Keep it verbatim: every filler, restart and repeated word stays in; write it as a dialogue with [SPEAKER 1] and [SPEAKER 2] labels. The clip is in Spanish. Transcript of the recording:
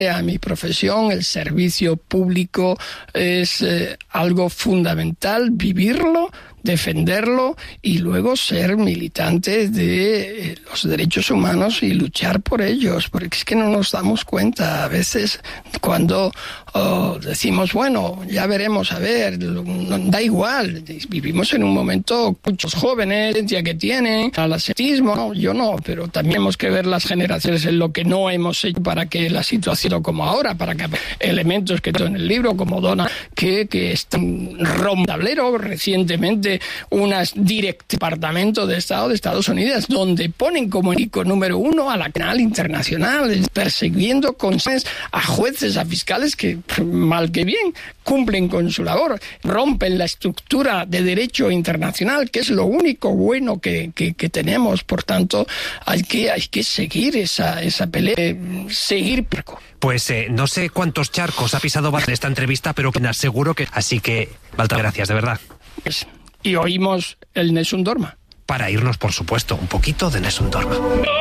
[SPEAKER 1] a mi profesión, el servicio público es eh, algo fundamental, vivirlo, defenderlo y luego ser militante de los derechos humanos y luchar por ellos, porque es que no nos damos cuenta a veces cuando oh, decimos, bueno, ya veremos, a ver, no, da igual, vivimos en un momento, muchos jóvenes, que tienen, al ascetismo, no, yo no, pero también tenemos que ver las generaciones en lo que no hemos hecho para que la situación como ahora, para que elementos que tengo en el libro, como Dona, que, que están rompiendo tablero recientemente un departamento de Estado de Estados Unidos, donde ponen como icono número uno a la canal internacional, persiguiendo con a jueces, a fiscales que, mal que bien, cumplen con su labor, rompen la estructura de derecho internacional, que es lo único bueno que, que, que tenemos. Por tanto, hay que, hay que seguir esa, esa pelea, seguir.
[SPEAKER 2] Pues eh, no sé cuántos charcos ha pisado en esta entrevista, pero seguro que... Así que, Baltar, gracias, de verdad.
[SPEAKER 1] Pues, y oímos el Nessun Dorma.
[SPEAKER 2] Para irnos, por supuesto, un poquito de Nessun Dorma.